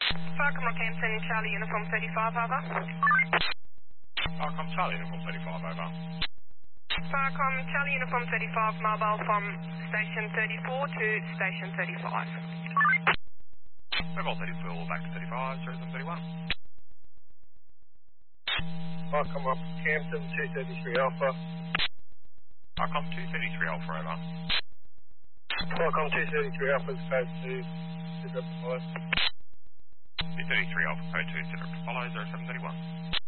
Falcon Rockhampton, Charlie Uniform 35, over. Falcon Charlie Uniform 35, over. Falcon Charlie Uniform 35, mobile from Station 34 to Station 35. Mobile 34 back to 35, 31. Falcon Rockhampton 233 Alpha. Falcon 233 Alpha, over. Falcon 233 Alpha is code 2, Citrus Apollo. 233 Alpha, code 2, Citrus Apollo, 0731.